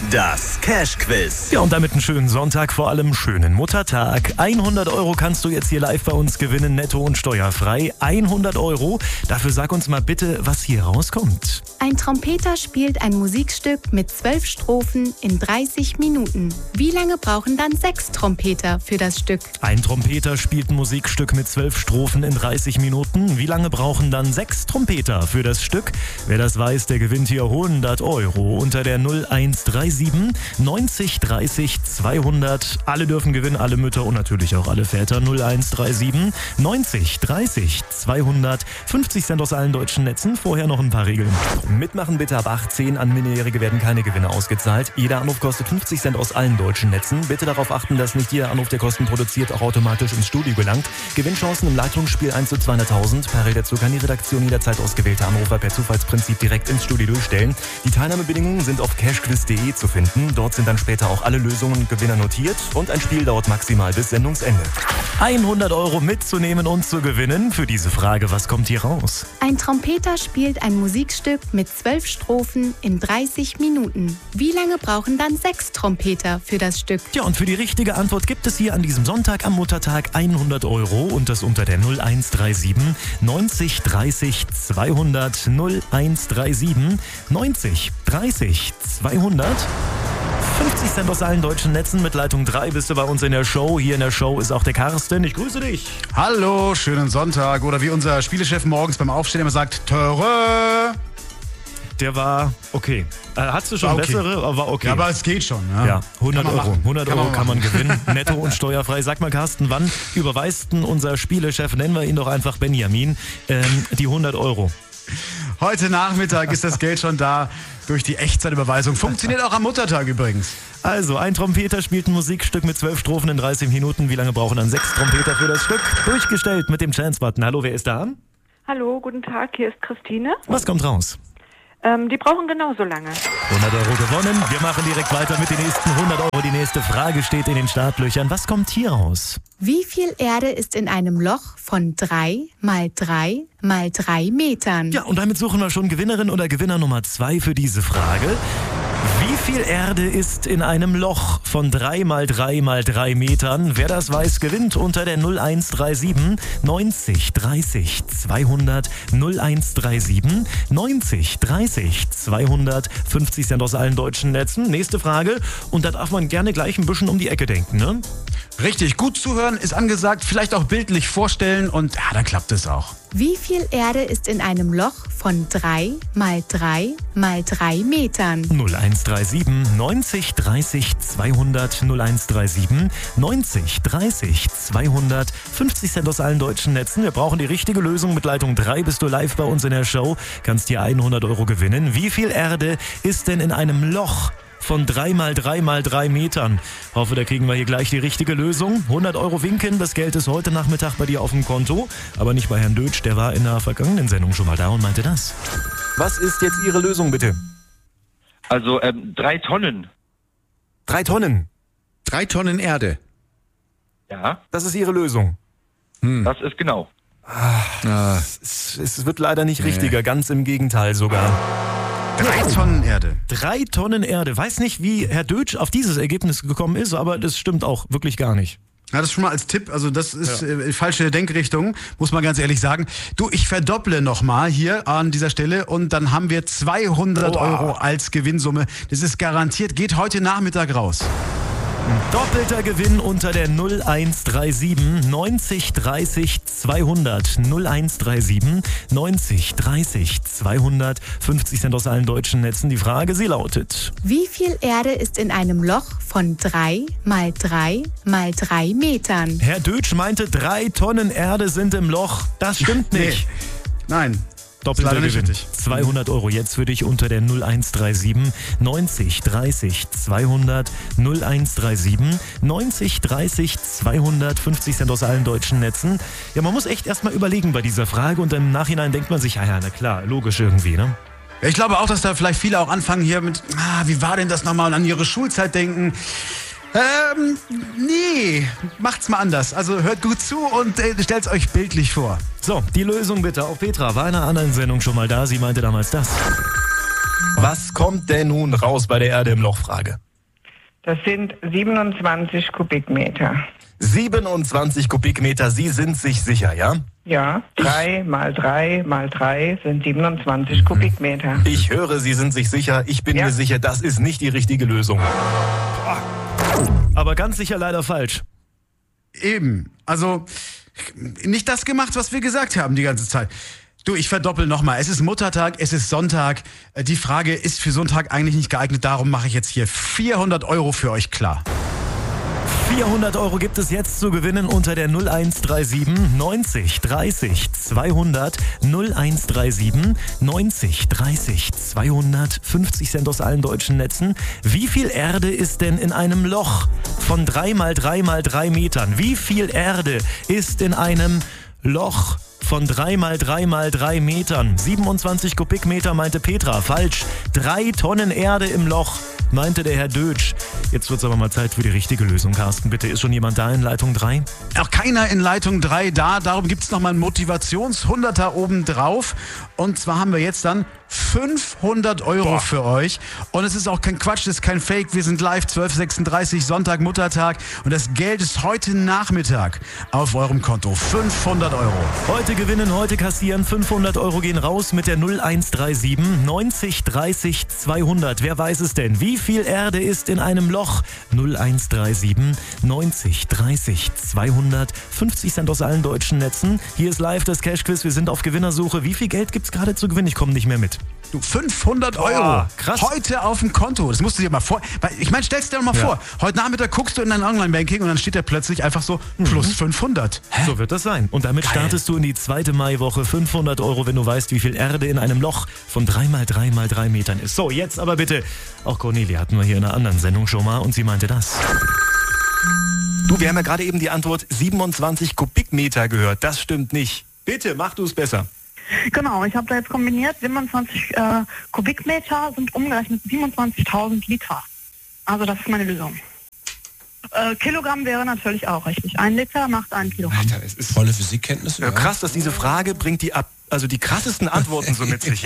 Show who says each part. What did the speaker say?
Speaker 1: Das Cash-Quiz.
Speaker 2: Ja, und damit einen schönen Sonntag, vor allem schönen Muttertag. 100 Euro kannst du jetzt hier live bei uns gewinnen, netto und steuerfrei. 100 Euro. Dafür sag uns mal bitte, was hier rauskommt.
Speaker 3: Ein Trompeter spielt ein Musikstück mit 12 Strophen in 30 Minuten. Wie lange brauchen dann 6 Trompeter für das Stück?
Speaker 2: Ein Trompeter spielt ein Musikstück mit 12 Strophen in 30 Minuten. Wie lange brauchen dann 6 Trompeter für das Stück? Wer das weiß, der gewinnt hier 100 Euro unter der 0137 90 30 200. Alle dürfen gewinnen, alle Mütter und natürlich auch alle Väter. 0137 90 30 200. 50 Cent aus allen deutschen Netzen. Vorher noch ein paar Regeln. Mitmachen bitte ab 18. An Minderjährige werden keine Gewinne ausgezahlt. Jeder Anruf kostet 50 Cent aus allen deutschen Netzen. Bitte darauf achten, dass nicht jeder Anruf, der Kosten produziert, auch automatisch ins Studio gelangt. Gewinnchancen im Leitungsspiel 1 zu 200.000. Per dazu kann die Redaktion jederzeit ausgewählte Anrufer per Zufallsprinzip direkt ins Studio durchstellen. Die Teilnahmebedingungen sind auf cashquiz.de zu finden. Dort sind dann später auch alle Lösungen und Gewinner notiert und ein Spiel dauert maximal bis Sendungsende. 100 Euro mitzunehmen und zu gewinnen. Für diese Frage, was kommt hier raus?
Speaker 3: Ein Trompeter spielt ein Musikstück mit 12 Strophen in 30 Minuten. Wie lange brauchen dann 6 Trompeter für das Stück?
Speaker 2: Ja, und für die richtige Antwort gibt es hier an diesem Sonntag am Muttertag 100 Euro und das unter der 0137 90 30 200 0137 90 30 200. 50 Cent aus allen deutschen Netzen. Mit Leitung 3 bist du bei uns in der Show. Hier in der Show ist auch der Carsten. Ich grüße dich.
Speaker 4: Hallo, schönen Sonntag. Oder wie unser Spielechef morgens beim Aufstehen immer sagt, Töre.
Speaker 2: Der war okay. Hattest du schon
Speaker 4: War okay.
Speaker 2: bessere? Aber war okay.
Speaker 4: Ja, aber es geht schon.
Speaker 2: Ja, 100 Euro.
Speaker 4: Machen.
Speaker 2: 100 Euro kann man gewinnen. Netto und steuerfrei. Sag mal, Carsten, wann überweist denn unser Spielechef, nennen wir ihn doch einfach Benjamin, die 100 Euro?
Speaker 4: Heute Nachmittag ist das Geld schon da durch die Echtzeitüberweisung. Funktioniert auch am Muttertag übrigens.
Speaker 2: Also, ein Trompeter spielt ein Musikstück mit 12 Strophen in 30 Minuten. Wie lange brauchen dann 6 Trompeter für das Stück? Durchgestellt mit dem Chance-Button. Hallo, wer ist da?
Speaker 5: Hallo, guten Tag, hier ist Christine.
Speaker 2: Was kommt raus?
Speaker 5: Die brauchen genauso lange.
Speaker 2: 100 Euro gewonnen. Wir machen direkt weiter mit den nächsten 100 Euro. Die nächste Frage steht in den Startlöchern. Was kommt hier raus?
Speaker 3: Wie viel Erde ist in einem Loch von 3 mal 3 mal 3 Metern?
Speaker 2: Ja, und damit suchen wir schon Gewinnerin oder Gewinner Nummer 2 für diese Frage. Wie viel Erde ist in einem Loch von 3 mal 3 mal 3 Metern? Wer das weiß, gewinnt unter der 0137 90 30 200 0137 90 30 200. 50 Cent aus allen deutschen Netzen. Nächste Frage. Und da darf man gerne gleich ein bisschen um die Ecke denken, ne?
Speaker 4: Richtig, gut zuhören ist angesagt, vielleicht auch bildlich vorstellen und ja, dann klappt es auch.
Speaker 3: Wie viel Erde ist in einem Loch von 3 mal 3 mal 3 Metern?
Speaker 2: 0137 90 30 200 0137 90 30 200. 50 Cent aus allen deutschen Netzen. Wir brauchen die richtige Lösung. Mit Leitung 3 bist du live bei uns in der Show. Kannst hier 100 Euro gewinnen. Wie viel Erde ist denn in einem Loch von 3 mal 3 mal 3 Metern? Hoffe, da kriegen wir hier gleich die richtige Lösung. 100 Euro winken, das Geld ist heute Nachmittag bei dir auf dem Konto. Aber nicht bei Herrn Dötsch, der war in der vergangenen Sendung schon mal da und meinte das. Was ist jetzt Ihre Lösung, bitte?
Speaker 6: Also 3 Tonnen.
Speaker 2: 3 Tonnen.
Speaker 7: 3 Tonnen Erde.
Speaker 6: Ja,
Speaker 2: Das ist Ihre Lösung.
Speaker 6: das ist genau.
Speaker 2: Es wird leider nicht richtiger, ganz im Gegenteil sogar.
Speaker 4: 3 Tonnen Erde.
Speaker 2: 3 Tonnen Erde. Weiß nicht, wie Herr Dötsch auf dieses Ergebnis gekommen ist, aber das stimmt auch wirklich gar nicht.
Speaker 4: Ja, das schon mal als Tipp, also das ist falsche Denkrichtung, muss man ganz ehrlich sagen. Du, ich verdopple nochmal hier an dieser Stelle und dann haben wir 200 Euro als Gewinnsumme. Das ist garantiert, geht heute Nachmittag raus.
Speaker 2: Doppelter Gewinn unter der 0137 90 30 200 0137 90 30 200. 50 Cent aus allen deutschen Netzen. Die Frage, sie lautet:
Speaker 3: Wie viel Erde ist in einem Loch von 3 mal 3 mal 3 Metern?
Speaker 2: Herr Dötsch meinte, 3 Tonnen Erde sind im Loch. Das stimmt nicht.
Speaker 4: Nein.
Speaker 2: Doppelter
Speaker 4: leider nicht
Speaker 2: Gewinn.
Speaker 4: richtig.
Speaker 2: 200 Euro jetzt für dich unter der 0137 90 30 200 0137 90 30 200. 50 Cent aus allen deutschen Netzen. Ja, man muss echt erstmal überlegen bei dieser Frage und im Nachhinein denkt man sich, ja, na klar, logisch irgendwie, ne?
Speaker 4: Ich glaube auch, dass da vielleicht viele auch anfangen hier mit, wie war denn das nochmal, und an ihre Schulzeit denken. Nee, macht's mal anders. Also hört gut zu und stellt's euch bildlich vor.
Speaker 2: So, die Lösung bitte. Auch Petra war in einer anderen Sendung schon mal da. Sie meinte damals das. Was kommt denn nun raus bei der Erde im Loch-Frage?
Speaker 8: Das sind 27 Kubikmeter.
Speaker 2: 27 Kubikmeter, Sie sind sich sicher, ja?
Speaker 8: Ja, 3 mal 3 mal 3 sind 27 Kubikmeter.
Speaker 2: Ich höre, Sie sind sich sicher. Ich bin mir sicher, das ist nicht die richtige Lösung. Aber ganz sicher leider falsch.
Speaker 4: Eben. Also, nicht das gemacht, was wir gesagt haben die ganze Zeit. Du, ich verdoppel nochmal. Es ist Muttertag, es ist Sonntag. Die Frage ist für so einen Tag eigentlich nicht geeignet. Darum mache ich jetzt hier 400 € für euch klar.
Speaker 2: 400 € gibt es jetzt zu gewinnen unter der 0137 90 30 200 0137 90 30 200 50 Cent aus allen deutschen Netzen. Wie viel Erde ist denn in einem Loch von 3 mal 3 mal 3 Metern? Wie viel Erde ist in einem Loch von 3 mal 3 mal 3 Metern? 27 Kubikmeter meinte Petra. Falsch. 3 Tonnen Erde im Loch, meinte der Herr Dötsch. Jetzt wird's aber mal Zeit für die richtige Lösung, Carsten. Bitte, ist schon jemand da in Leitung 3?
Speaker 4: Auch keiner in Leitung 3 da. Darum gibt's nochmal einen Motivations-100er oben drauf. Und zwar haben wir jetzt dann 500 € für euch. Und es ist auch kein Quatsch, es ist kein Fake. Wir sind live, 12:36, Sonntag, Muttertag. Und das Geld ist heute Nachmittag auf eurem Konto. 500 €.
Speaker 2: Heute gewinnen, heute kassieren. 500 € gehen raus mit der 0137 90 30 200. Wer weiß es denn? Wie viel Erde ist in einem Loch? 0137 90 30 200. 50 Cent aus allen deutschen Netzen. Hier ist live das Cash-Quiz. Wir sind auf Gewinnersuche. Wie viel Geld gibt's gerade zu gewinnen? Ich komme nicht mehr mit.
Speaker 4: Du, 500 €.
Speaker 2: Krass.
Speaker 4: Heute auf dem Konto. Das musst du dir mal vor. Ich meine, stellst dir doch mal vor. Heute Nachmittag guckst du in dein Online-Banking und dann steht da plötzlich einfach so plus 500.
Speaker 2: So wird das sein. Und damit startest du in die zweite Maiwoche. 500 €, wenn du weißt, wie viel Erde in einem Loch von 3 mal 3 mal 3 Metern ist. So, jetzt aber bitte. Auch Cornelia hatten wir hier in einer anderen Sendung schon mal und sie meinte das. Du, wir haben ja gerade eben die Antwort 27 Kubikmeter gehört. Das stimmt nicht. Bitte, mach du es besser.
Speaker 9: Genau, ich habe da jetzt kombiniert, 27 Kubikmeter sind umgerechnet 27.000 Liter. Also das ist meine Lösung. Kilogramm wäre natürlich auch richtig. 1 Liter macht 1 Kilogramm.
Speaker 7: Alter, es ist volle Physikkenntnisse.
Speaker 2: Ja, krass, dass diese Frage bringt die krassesten Antworten so mit sich.